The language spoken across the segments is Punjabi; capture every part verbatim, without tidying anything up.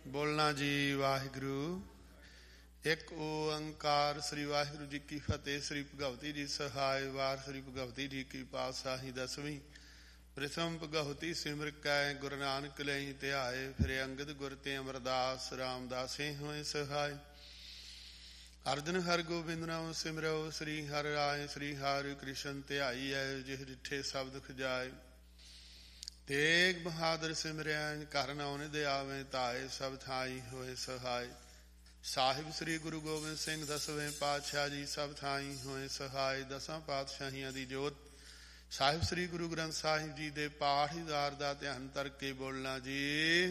ਬੋਲਣਾ ਜੀ ਵਾਹਿਗੁਰੂ। ਇੱਕ ਓੰਕਾਰ। ਸ੍ਰੀ ਵਾਹਿਗੁਰੂ ਜੀ ਕੀ ਫਤਿਹ। ਸ੍ਰੀ ਭਗਵਤੀ ਜੀ ਸਹਾਇ। ਵਾਰ ਸ੍ਰੀ ਭਗਵਤੀ ਜੀ ਕੀ ਪਾਤਸ਼ਾਹੀ ਦਸਵੀਂ। ਪ੍ਰਥਮ ਭਗਵਤੀ ਸਿਮਰ ਕੈ ਗੁਰੂ ਨਾਨਕ ਲਈ ਧਿਆਏ। ਫਿਰ ਅੰਗਦ ਗੁਰ ਤੇ ਅਮਰਦਾਸ ਰਾਮਦਾਸੇ ਹੋਏ ਸਹਾਇ। ਅਰਜਨ ਹਰਿ ਗੋਬਿੰਦ ਨਾਮ ਸਿਮਰੋ। ਸ੍ਰੀ ਹਰਿ ਰਾਏ ਸ੍ਰੀ ਹਰਿ ਕ੍ਰਿਸ਼ਨ ਧਿਆਈਐ। ਜਿਹ ਡਿਠੇ ਸਭ ਦੁਖ ਜਾਏ। ਤੇਗ ਬਹਾਦਰ ਸਿਮਰਿਆ ਘਰ ਨਉ ਨਿਧ ਆਵੇ ਧਾਏ। ਸਭ ਥਾਈ ਹੋਏ ਸਹਾਇ। ਸਾਹਿਬ ਸ੍ਰੀ ਗੁਰੂ ਗੋਬਿੰਦ ਸਿੰਘ ਦਸਵੇਂ ਪਾਤਸ਼ਾਹ ਜੀ ਸਭ ਥਾਈ ਹੋਏ ਸਹਾਇ। ਦਸਾਂ ਪਾਤਸ਼ਾਹੀਆਂ ਦੀ ਜੋਤ ਸਾਹਿਬ ਸ੍ਰੀ ਗੁਰੂ ਗ੍ਰੰਥ ਸਾਹਿਬ ਜੀ ਦੇ ਪਾਠੀਦਾਰ ਦਾ ਧਿਆਨ ਧਰ ਕੇ ਬੋਲਣਾ ਜੀ।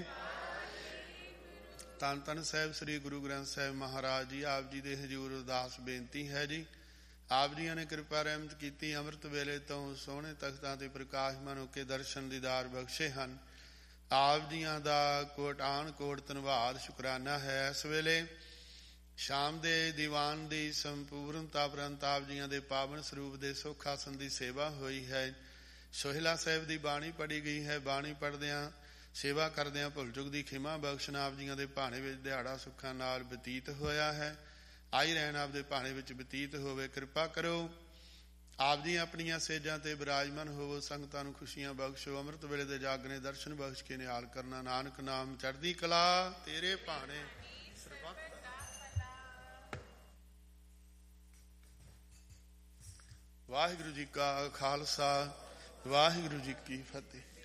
ਧੰਨ ਧੰਨ ਸਾਹਿਬ ਸ੍ਰੀ ਗੁਰੂ ਗ੍ਰੰਥ ਸਾਹਿਬ ਮਹਾਰਾਜ ਜੀ ਆਪ ਜੀ ਦੇ ਹਜ਼ੂਰ ਅਰਦਾਸ ਬੇਨਤੀ ਹੈ ਜੀ। ਆਪ ਜੀਆਂ ਨੇ ਕਿਰਪਾ ਰਹਿਮਤ ਕੀਤੀ। ਅੰਮ੍ਰਿਤ ਵੇਲੇ ਤੋਂ ਸੋਹਣੇ ਤਖਤਾਂ ਤੇ ਪ੍ਰਕਾਸ਼ਮਾਨ ਹੋ ਕੇ ਦਰਸ਼ਨ ਦੀਦਾਰ ਬਖਸ਼ੇ ਹਨ। ਆਪ ਜੀਆਂ ਦਾ ਕੋਟਾਨ ਕੋਟ ਧੰਨਵਾਦ ਸ਼ੁਕਰਾਨਾ ਹੈ। ਇਸ ਵੇਲੇ ਸ਼ਾਮ ਦੇ ਦੀਵਾਨ ਦੀ ਸੰਪੂਰਨਤਾ ਉਪਰੰਤ ਆਪ ਜੀਆਂ ਦੇ ਪਾਵਨ ਸਰੂਪ ਦੇ ਸੁੱਖ ਆਸਨ ਦੀ ਸੇਵਾ ਹੋਈ ਹੈ। ਸੋਹਿਲਾ ਸਾਹਿਬ ਦੀ ਬਾਣੀ ਪੜ੍ਹੀ ਗਈ ਹੈ। ਬਾਣੀ ਪੜ੍ਹਦਿਆਂ ਸੇਵਾ ਕਰਦਿਆਂ ਭੁੱਲ ਚੁੱਕ ਦੀ ਖਿਮਾ ਬਖਸ਼ਣ। ਆਪ ਜੀਆਂ ਦੇ ਭਾਣੇ ਵਿੱਚ ਦਿਹਾੜਾ ਸੁੱਖਾਂ ਨਾਲ ਬਤੀਤ ਹੋਇਆ ਹੈ। ਆਈ ਰਹਿਣ ਆਪ ਦੇ ਭਾਣੇ ਵਿੱਚ ਬਤੀਤ ਹੋਵੇ। ਕਿਰਪਾ ਕਰੋ ਆਪ ਜੀ ਆਪਣੀਆਂ ਸੇਜਾਂ ਤੇ ਬਿਰਾਜਮਾਨ ਹੋਵੋ। ਸੰਗਤਾਂ ਨੂੰ ਖੁਸ਼ੀਆਂ ਬਖਸ਼ੋ। ਅੰਮ੍ਰਿਤ ਵੇਲੇ ਦੇ ਜਾਗਣੇ ਦਰਸ਼ਨ ਬਖਸ਼ ਕੇ ਨਿਹਾਲ ਕਰਨਾ। ਨਾਨਕ ਨਾਮ ਚੜ੍ਹਦੀ ਕਲਾ ਤੇਰੇ ਭਾਣੇ ਸਰਬੱਤ। ਵਾਹਿਗੁਰੂ ਜੀ ਕਾ ਖਾਲਸਾ ਵਾਹਿਗੁਰੂ ਜੀ ਕੀ ਫਤਿਹ।